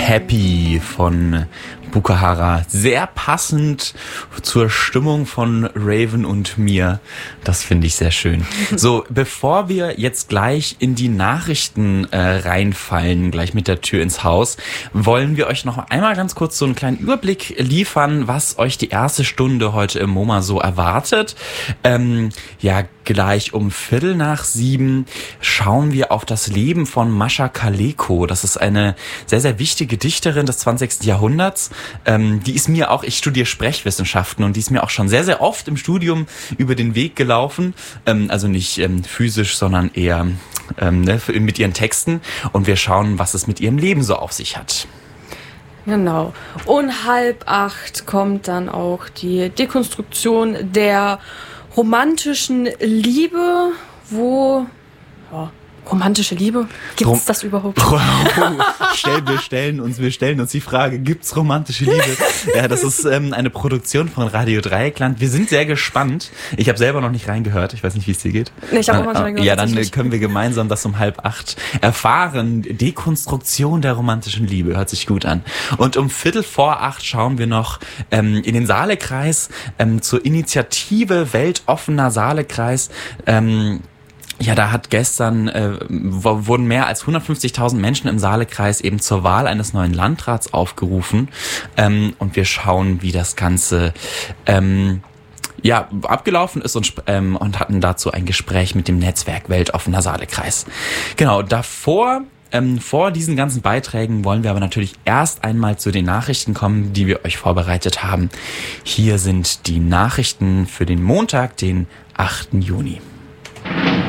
Happy von Bukahara. Sehr passend zur Stimmung von Raven und mir. Das finde ich sehr schön. So, bevor wir jetzt gleich in die Nachrichten reinfallen, gleich mit der Tür ins Haus, wollen wir euch noch einmal ganz kurz so einen kleinen Überblick liefern, was euch die erste Stunde heute im MoMA so erwartet. Gleich um 6:15 schauen wir auf das Leben von Mascha Kaleko. Das ist eine sehr, sehr wichtige Dichterin des 20. Jahrhunderts. Die ist mir auch, ich studiere Sprechwissenschaften und die ist mir auch schon sehr, sehr oft im Studium über den Weg gelaufen. Also nicht physisch, sondern eher mit ihren Texten. Und wir schauen, was es mit ihrem Leben so auf sich hat. Genau. Und 7:30 kommt dann auch die Dekonstruktion der romantischen Liebe, romantische Liebe? Gibt's das überhaupt? Wir stellen uns die Frage, gibt's romantische Liebe? Ja, das ist eine Produktion von Radio Dreieckland. Wir sind sehr gespannt. Ich habe selber noch nicht reingehört. Ich weiß nicht, wie es dir geht. Nee, ich habe auch noch nicht reingehört. Ja, dann können wir gemeinsam das um 7:30 erfahren. Dekonstruktion der romantischen Liebe. Hört sich gut an. Und um 7:15 schauen wir noch in den Saalekreis zur Initiative Weltoffener Saalekreis. Da hat gestern, wurden mehr als 150.000 Menschen im Saalekreis eben zur Wahl eines neuen Landrats aufgerufen. Und wir schauen, wie das Ganze abgelaufen ist und hatten dazu ein Gespräch mit dem Netzwerk Weltoffener Saalekreis. Genau, vor diesen ganzen Beiträgen wollen wir aber natürlich erst einmal zu den Nachrichten kommen, die wir euch vorbereitet haben. Hier sind die Nachrichten für den Montag, den 8. Juni.